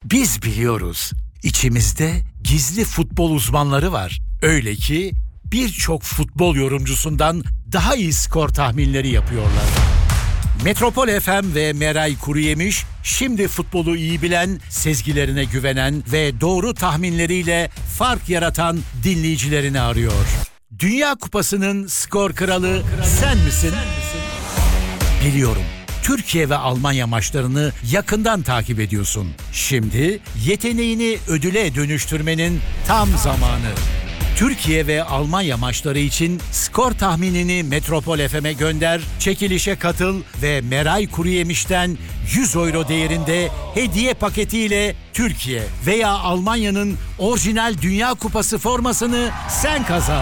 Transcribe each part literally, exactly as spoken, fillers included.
Biz biliyoruz. İçimizde gizli futbol uzmanları var. Öyle ki birçok futbol yorumcusundan daha iyi skor tahminleri yapıyorlar. Metropol F M ve Meray Kuruyemiş şimdi futbolu iyi bilen, sezgilerine güvenen ve doğru tahminleriyle fark yaratan dinleyicilerini arıyor. Dünya Kupası'nın skor kralı sen misin? Biliyorum. Türkiye ve Almanya maçlarını yakından takip ediyorsun. Şimdi yeteneğini ödüle dönüştürmenin tam zamanı. Türkiye ve Almanya maçları için skor tahminini Metropol F M'e gönder, çekilişe katıl ve Meray Kuruyemiş'ten yüz euro değerinde hediye paketiyle Türkiye veya Almanya'nın orijinal Dünya Kupası formasını sen kazan.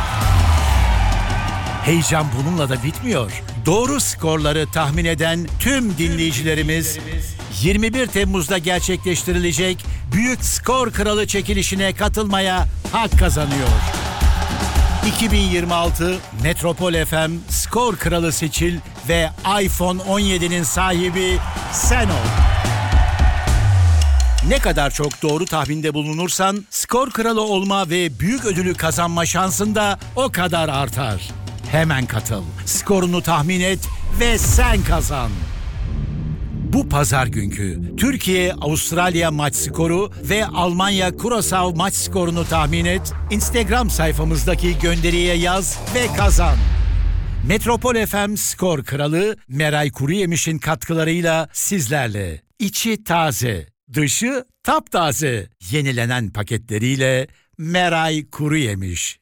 Heyecan bununla da bitmiyor. Doğru skorları tahmin eden tüm dinleyicilerimiz yirmi bir Temmuz'da gerçekleştirilecek Büyük Skor Kralı çekilişine katılmaya hak kazanıyor. iki bin yirmi altı Metropol F M Skor Kralı seçil ve iPhone on yedi'nin sahibi sen ol. Ne kadar çok doğru tahminde bulunursan skor kralı olma ve büyük ödülü kazanma şansın da o kadar artar. Hemen katıl, skorunu tahmin et ve sen kazan. Bu pazar günkü Türkiye-Avustralya maç skoru ve Almanya-Curaçao maç skorunu tahmin et, Instagram sayfamızdaki gönderiye yaz ve kazan. Metropol F M Skor Kralı Meray Kuruyemiş'in katkılarıyla sizlerle. İçi taze, dışı taptaze. Yenilenen paketleriyle Meray Kuruyemiş.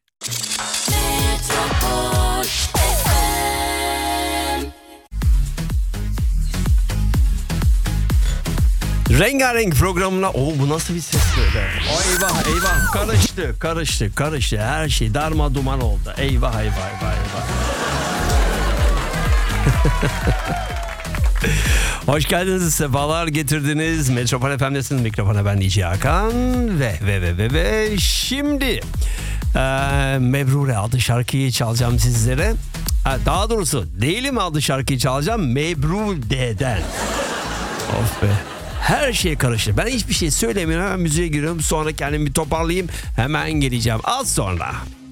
Rengarenk programına... Oo, bu nasıl bir ses böyle? O eyvah eyvah karıştı karıştı karıştı her şey darma duman oldu. Eyvah eyvah eyvah eyvah. Hoş geldiniz, sefalar getirdiniz. Metropol F M'desiniz, mikrofona ben D J Hakan ve ve ve ve ve şimdi e, Mebrure adlı şarkıyı çalacağım sizlere. Ha, daha doğrusu Değilim adlı şarkıyı çalacağım Mebrude'den. Of be. Her şey karıştı. Ben hiçbir şey söylemiyorum. Hemen müziğe giriyorum. Sonra kendimi bir toparlayayım. Hemen geleceğim. Az sonra.